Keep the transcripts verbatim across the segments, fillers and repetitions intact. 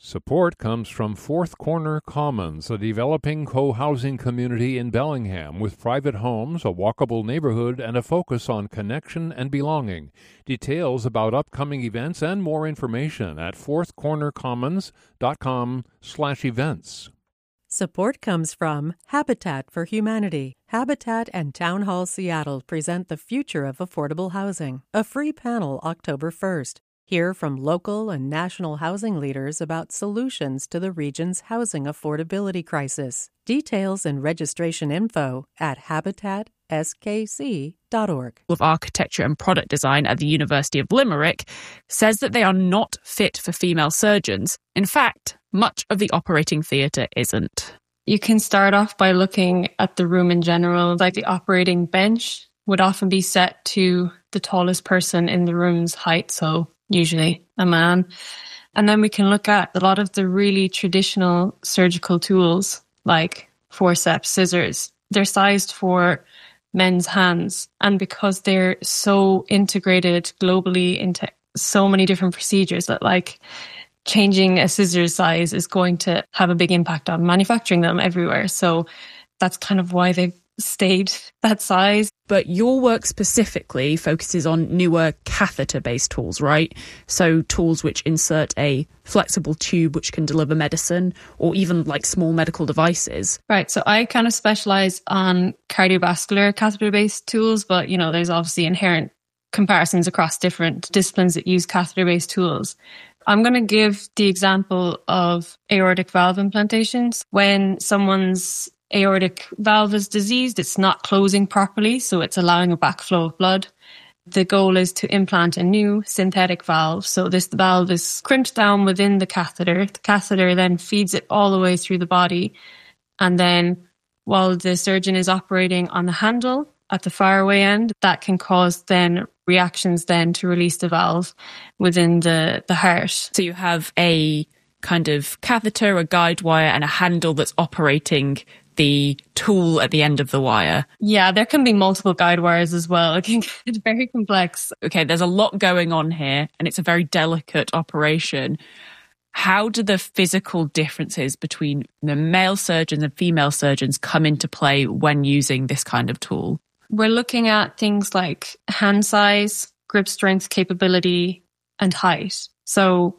Support comes from Fourth Corner Commons, a developing co-housing community in Bellingham with private homes, a walkable neighborhood, and a focus on connection and belonging. Details about upcoming events and more information at fourthcornercommons.com slash events. Support comes from Habitat for Humanity. Habitat and Town Hall Seattle present the future of affordable housing. A free panel October first. Hear from local and national housing leaders about solutions to the region's housing affordability crisis. Details and registration info at habitat s k c dot org. Of architecture and product design at the University of Limerick says that they are not fit for female surgeons. In fact, much of the operating theatre isn't. You can start off by looking at the room in general. Like the operating bench would often be set to the tallest person in the room's height, so usually a man. And then we can look at a lot of the really traditional surgical tools like forceps, scissors. They're sized for men's hands. And because they're so integrated globally into so many different procedures that like changing a scissors size is going to have a big impact on manufacturing them everywhere. So that's kind of why they've stayed that size. But your work specifically focuses on newer catheter-based tools, right? So tools which insert a flexible tube which can deliver medicine, or even like small medical devices. Right. So I kind of specialize on cardiovascular catheter-based tools, but you know, there's obviously inherent comparisons across different disciplines that use catheter-based tools. I'm going to give the example of aortic valve implantations. When someone's aortic valve is diseased, it's not closing properly, so it's allowing a backflow of blood. The goal is to implant a new synthetic valve. So this valve is crimped down within the catheter. The catheter then feeds it all the way through the body. And then while the surgeon is operating on the handle at the far away end, that can cause then reactions then to release the valve within the, the heart. So you have a kind of catheter, a guide wire, and a handle that's operating the tool at the end of the wire. Yeah, there can be multiple guide wires as well. It can get very complex. Okay, there's a lot going on here, and it's a very delicate operation. How do the physical differences between the male surgeons and female surgeons come into play when using this kind of tool? We're looking at things like hand size, grip strength, capability, and height. So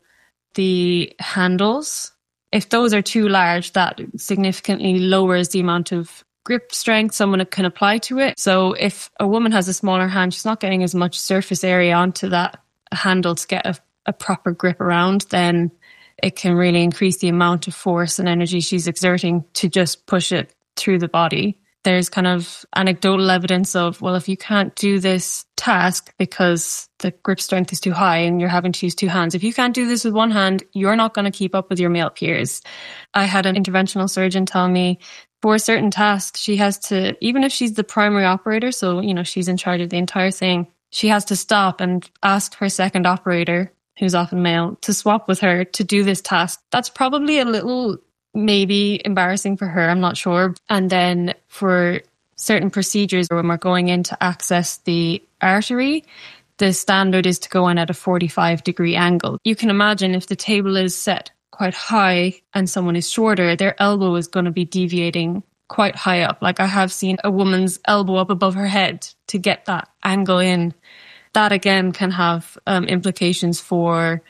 the handles, if those are too large, that significantly lowers the amount of grip strength someone can apply to it. So if a woman has a smaller hand, she's not getting as much surface area onto that handle to get a, a proper grip around, then it can really increase the amount of force and energy she's exerting to just push it through the body. There's kind of anecdotal evidence of, well, if you can't do this task because the grip strength is too high and you're having to use two hands, if you can't do this with one hand, you're not going to keep up with your male peers. I had an interventional surgeon tell me for certain tasks, she has to, even if she's the primary operator, so, you know, she's in charge of the entire thing, she has to stop and ask her second operator, who's often male, to swap with her to do this task. That's probably a little maybe embarrassing for her, I'm not sure. And then for certain procedures when we're going in to access the artery, the standard is to go in at a forty-five degree angle. You can imagine if the table is set quite high and someone is shorter, their elbow is going to be deviating quite high up. Like I have seen a woman's elbow up above her head to get that angle in. That again can have um, implications for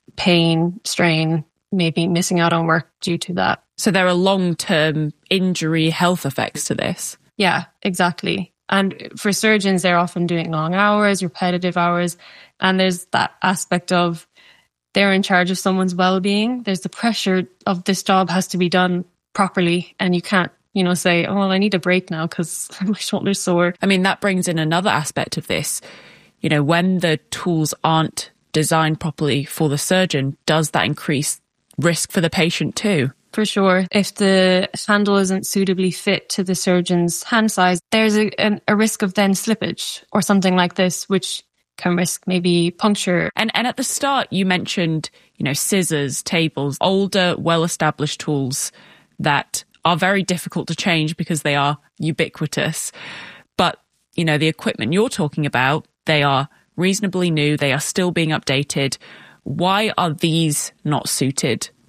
pain, strain, maybe missing out on work due to that. So there are long-term injury health effects to this. Yeah, exactly. And for surgeons, they're often doing long hours, repetitive hours. And there's that aspect of they're in charge of someone's well-being. There's the pressure of this job has to be done properly. And you can't, you know, say, oh, well, I need a break now because my shoulder's sore. I mean, that brings in another aspect of this. You know, when the tools aren't designed properly for the surgeon, does that increase risk for the patient too? For sure. If the handle isn't suitably fit to the surgeon's hand size, there's a, a, a risk of then slippage or something like this, which can risk maybe puncture. And and at the start, you mentioned, you know, scissors, tables, older, well-established tools that are very difficult to change because they are ubiquitous. But, you know, the equipment you're talking about, they are reasonably new. They are still being updated. Why are these not suited